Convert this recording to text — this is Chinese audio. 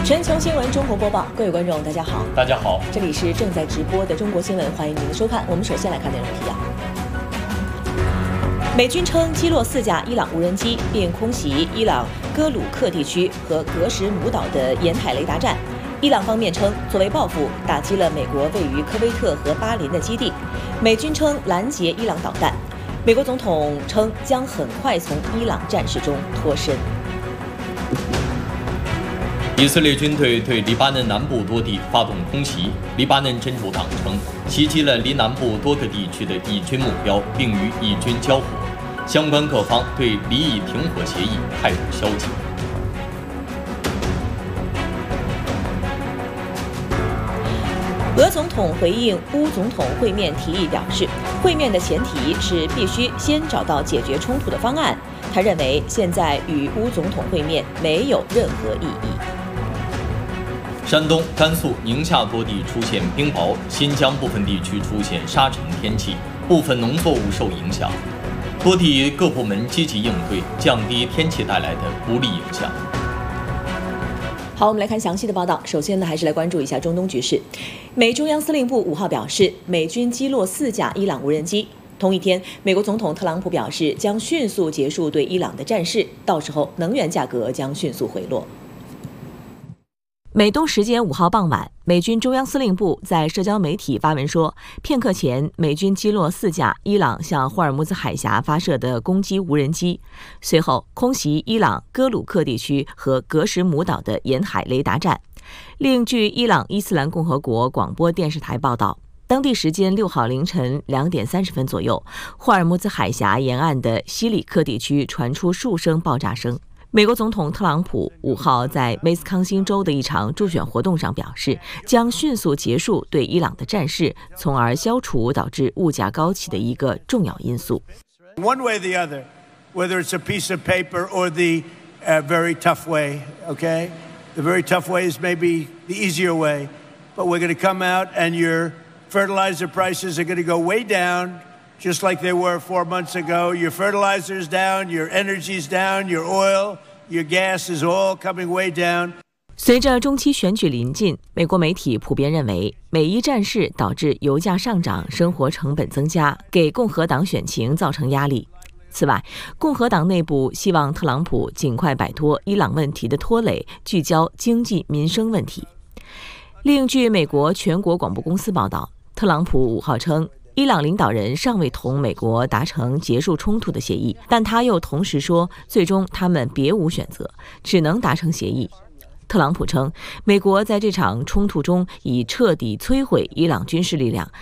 全球新闻综合播报，各位观众，大家好。 大家好， 这里是正在直播的中国新闻，欢迎您的收看。我们首先来看内容提要。美军称击落4架伊朗无人机，并空袭伊朗戈鲁克地区和格什姆岛的沿海雷达站。伊朗方面称，作为报复，打击了美国位于科威特和巴林的基地。美军称拦截伊朗导弹。美国总统称将很快从伊朗战事中脱身。 以色列军队对黎巴嫩南部多地发动空袭。黎巴嫩真主党称，袭击了离南部多个地区的以军目标，并与以军交火。相关各方对离以停火协议态度消极。 俄总统回应乌总统会面提议表示，会面的前提是必须先找到解决冲突的方案。他认为现在与乌总统会面没有任何意义。 山东、甘肃、宁夏多地出现冰雹，新疆部分地区出现沙尘天气，部分农作物受影响。多地各部门积极应对，降低天气带来的不利影响。 好，我们来看详细的报道。首先呢，还是来关注一下中东局势。美中央司令部5号表示，美军击落4架伊朗无人机。同一天，美国总统特朗普表示将迅速结束对伊朗的战事，到时候能源价格将迅速回落。美东时间5号傍晚，美军中央司令部在社交媒体发文说，片刻前美军击落4架伊朗向霍尔木兹海峡发射的攻击无人机，随后空袭伊朗戈鲁克地区和格什姆岛的沿海雷达站。另据伊朗伊斯兰共和国广播电视台报道，当地时间6号凌晨2点30分左右，霍尔木兹海峡沿岸的西里克地区传出数声爆炸声。美国总统特朗普5号在威斯康星州的一场助选活动上表示，将迅速结束对伊朗的战事，从而消除导致物价高企的一个重要因素。 One way or the other, whether it's a piece of paper or the very tough way, okay? The very tough way is maybe the easier way, but we're going to come out and your fertilizer prices are going to go way down, just like they were 4 months ago. Your fertilizer's down, your energy's down, your oil, your gas is all coming way down. 随着中期选举临近，美国媒体普遍认为，美伊战事导致油价上涨、生活成本增加，给共和党选情造成压力。此外，共和党内部希望特朗普尽快摆脱伊朗问题的拖累，聚焦经济民生问题。另据美国全国广播公司报道，特朗普5号称，伊朗领导人尚未同美国达成结束冲突的协议，但他又同时说，最终他们别无选择，只能达成协议。特朗普称，美国在这场冲突中已彻底摧毁伊朗军事力量，